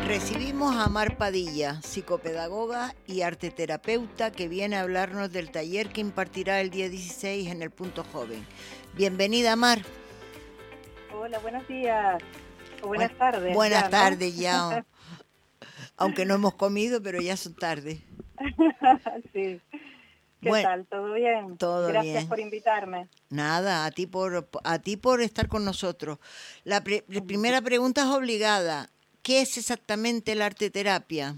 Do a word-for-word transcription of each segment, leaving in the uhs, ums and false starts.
Recibimos a Mar Padilla, psicopedagoga y arteterapeuta, que viene a hablarnos del taller que impartirá el día dieciséis en el Punto Joven. Bienvenida, Mar. Hola, buenos días. O buenas Buen, tardes. Buenas ya, tardes ¿no? ya, aunque no hemos comido, pero ya son tarde. Sí. ¿Qué Bueno, tal? ¿Todo bien? todo Gracias bien. por invitarme. Nada, a ti por a ti por estar con nosotros. La, pre, la primera pregunta es obligada. ¿Qué es exactamente la arteterapia?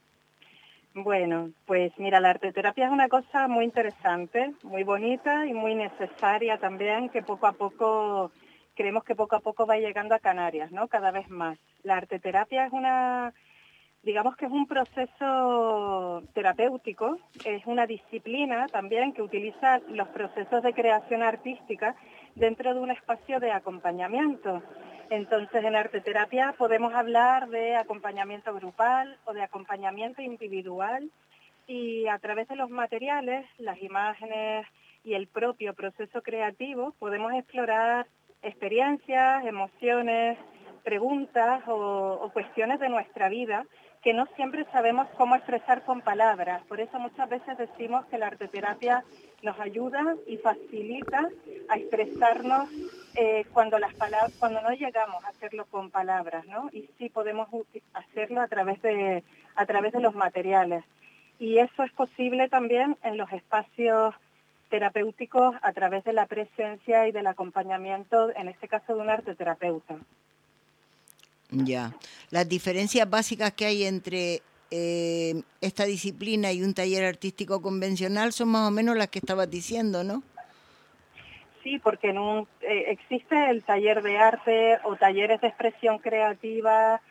Bueno, pues mira, la arteterapia es una cosa muy interesante, muy bonita y muy necesaria también, que poco a poco, creemos que poco a poco va llegando a Canarias, ¿no? Cada vez más. La arteterapia es una, digamos que es un proceso terapéutico, es una disciplina también que utiliza los procesos de creación artística dentro de un espacio de acompañamiento. Entonces, en arteterapia podemos hablar de acompañamiento grupal o de acompañamiento individual, y a través de los materiales, las imágenes y el propio proceso creativo podemos explorar experiencias, emociones, preguntas o, o cuestiones de nuestra vida que no siempre sabemos cómo expresar con palabras. Por eso muchas veces decimos que la arteterapia nos ayuda y facilita a expresarnos eh, cuando las palabras, cuando no llegamos a hacerlo con palabras, ¿no? Y sí podemos hacerlo a través de, a través de los materiales. Y eso es posible también en los espacios terapéuticos a través de la presencia y del acompañamiento, en este caso de un arteterapeuta. Ya. Las diferencias básicas que hay entre eh, esta disciplina y un taller artístico convencional son más o menos las que estabas diciendo, ¿no? Sí, porque en un, eh, existe el taller de arte o talleres de expresión creativa,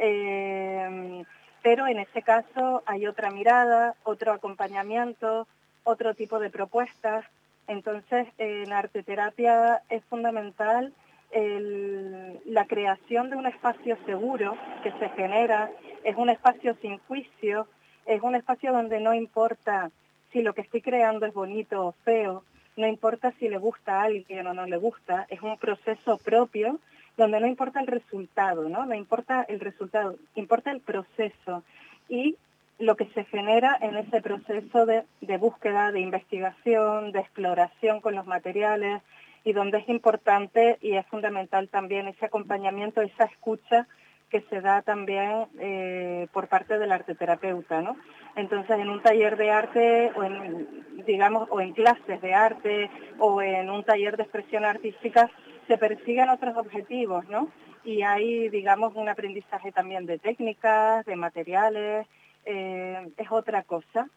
eh, pero en este caso hay otra mirada, otro acompañamiento, otro tipo de propuestas. Entonces, en arteterapia es fundamental el, la creación de un espacio seguro que se genera, es un espacio sin juicio, es un espacio donde no importa si lo que estoy creando es bonito o feo, no importa si le gusta a alguien o no le gusta, es un proceso propio donde no importa el resultado, ¿no? No importa el resultado, importa el proceso y lo que se genera en ese proceso de, de búsqueda, de investigación, de exploración con los materiales, y donde es importante y es fundamental también ese acompañamiento, esa escucha que se da también eh, por parte del arteterapeuta, ¿no? Entonces, en un taller de arte o en, digamos, o en clases de arte o en un taller de expresión artística se persiguen otros objetivos, ¿no? Y hay, digamos, un aprendizaje también de técnicas, de materiales, eh, es otra cosa.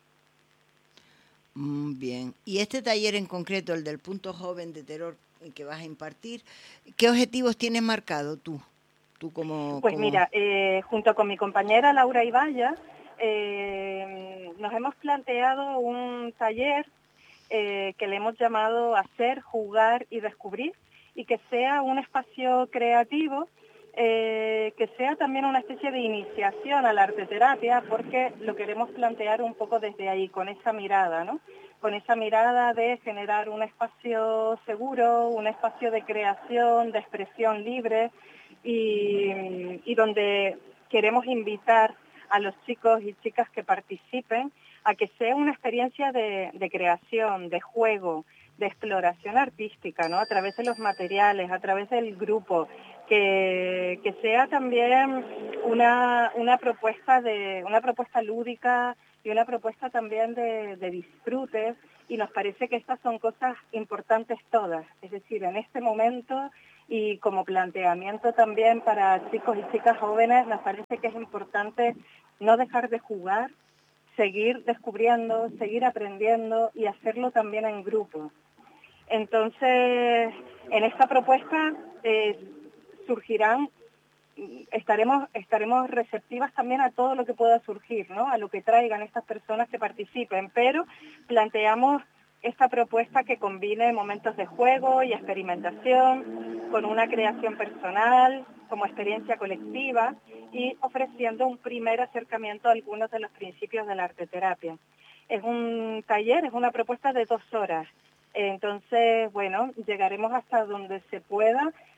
Mm, bien. Y este taller en concreto, el del Punto Joven de Terror que vas a impartir, ¿qué objetivos tienes marcado tú? Tú como, Pues como... mira, eh, junto con mi compañera Laura Ibaya, eh, nos hemos planteado un taller eh, que le hemos llamado Hacer, Jugar y Descubrir, y que sea un espacio creativo, eh, que sea también una especie de iniciación a la arteterapia, porque lo queremos plantear un poco desde ahí, con esa mirada, ¿no? Con esa mirada de generar un espacio seguro, un espacio de creación, de expresión libre, y, y donde queremos invitar a los chicos y chicas que participen a que sea una experiencia de, de creación, de juego, de exploración artística, ¿no? A través de los materiales, a través del grupo, que, que sea también una, una propuesta de una propuesta lúdica y una propuesta también de, de disfrute, y nos parece que estas son cosas importantes todas, es decir, en este momento y como planteamiento también para chicos y chicas jóvenes, nos parece que es importante no dejar de jugar, seguir descubriendo, seguir aprendiendo y hacerlo también en grupo. Entonces, en esta propuesta eh, surgirán, estaremos, estaremos receptivas también a todo lo que pueda surgir, ¿no? A lo que traigan estas personas que participen, pero planteamos esta propuesta que combine momentos de juego y experimentación con una creación personal como experiencia colectiva y ofreciendo un primer acercamiento a algunos de los principios de la arteterapia. Es un taller, es una propuesta de dos horas. Entonces, bueno, llegaremos hasta donde se pueda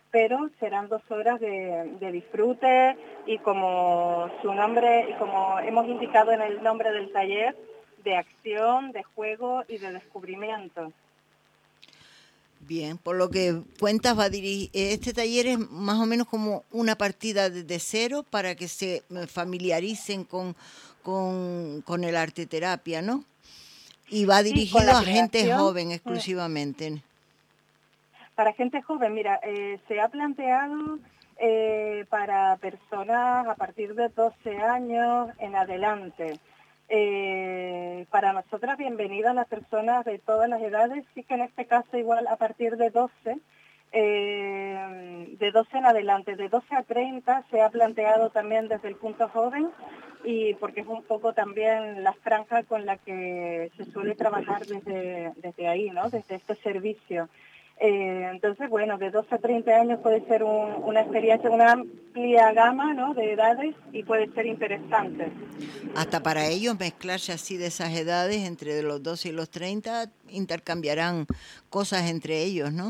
pero serán dos horas de, de disfrute y como su nombre, y como hemos indicado en el nombre del taller, de acción, de juego y de descubrimiento. Bien, por lo que cuentas, va a dirigir, este taller es más o menos como una partida desde cero para que se familiaricen con, con, con el arte terapia, ¿no? Y va dirigido sí, a gente joven exclusivamente. Para gente joven, mira, eh, se ha planteado eh, para personas a partir de doce años en adelante. Eh, para nosotras, bienvenidas las personas de todas las edades, sí que en este caso igual a partir de doce, eh, de doce en adelante, de doce a treinta se ha planteado también desde el punto joven, y porque es un poco también la franja con la que se suele trabajar desde, desde ahí, ¿no? Desde este servicio. Eh, entonces, bueno, de doce a treinta años puede ser un, una experiencia, una amplia gama, ¿no?, de edades, y puede ser interesante. Hasta para ellos mezclarse así de esas edades, entre los doce y los treinta, intercambiarán cosas entre ellos, ¿no?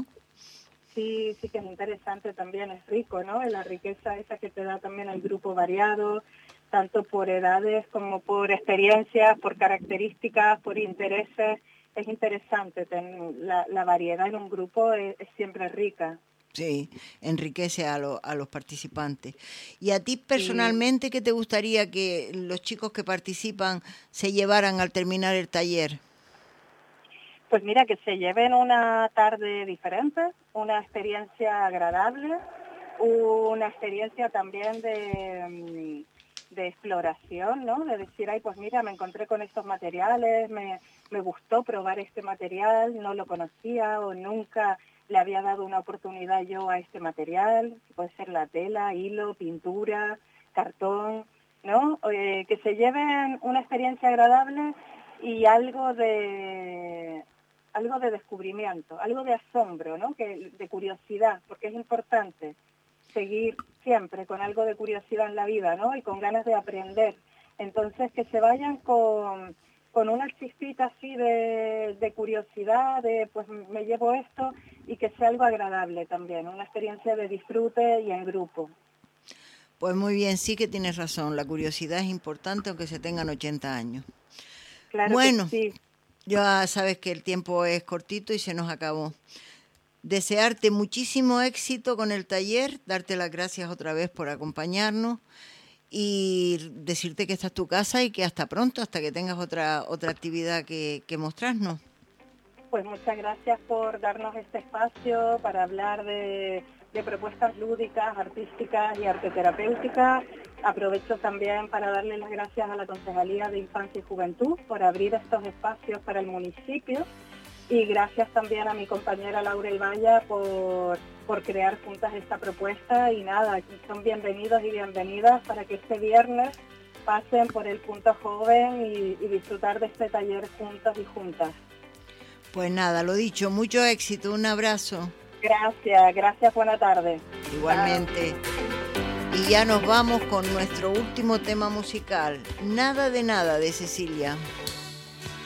Sí, sí que es interesante también, es rico, ¿no? La riqueza esa que te da también el grupo variado, tanto por edades como por experiencias, por características, por intereses. Es interesante, ten, la, la variedad en un grupo es, es siempre rica. Sí, enriquece a, lo, a los participantes. ¿Y a ti personalmente sí. qué te gustaría que los chicos que participan se llevaran al terminar el taller? Pues mira, que se lleven una tarde diferente, una experiencia agradable, una experiencia también de... de exploración, ¿no? De decir, ay, pues mira, me encontré con estos materiales, me, me gustó probar este material, no lo conocía o nunca le había dado una oportunidad yo a este material, puede ser la tela, hilo, pintura, cartón, ¿no? Eh, que se lleven una experiencia agradable y algo de algo de descubrimiento, algo de asombro, ¿no? Que, de curiosidad, porque es importante seguir siempre con algo de curiosidad en la vida, ¿no? Y con ganas de aprender. Entonces, que se vayan con, con una chispita así de, de curiosidad, de pues me llevo esto, y que sea algo agradable también, una experiencia de disfrute y en grupo. Pues muy bien, sí que tienes razón, la curiosidad es importante aunque se tengan ochenta años. Claro, bueno, que sí. Ya sabes que el tiempo es cortito y se nos acabó. Desearte muchísimo éxito con el taller, darte las gracias otra vez por acompañarnos y decirte que esta es tu casa y que hasta pronto, hasta que tengas otra otra actividad que, que mostrarnos. Pues muchas gracias por darnos este espacio para hablar de, de propuestas lúdicas, artísticas y arteterapéuticas. Aprovecho también para darle las gracias a la Concejalía de Infancia y Juventud por abrir estos espacios para el municipio. Y gracias también a mi compañera Laura Ibaya por, por crear juntas esta propuesta. Y nada, son bienvenidos y bienvenidas para que este viernes pasen por el Punto Joven y, y disfrutar de este taller juntos y juntas. Pues nada, lo dicho, mucho éxito, un abrazo. Gracias, gracias, buena tarde. Igualmente. Chao. Y ya nos vamos con nuestro último tema musical, Nada de Nada, de Cecilia.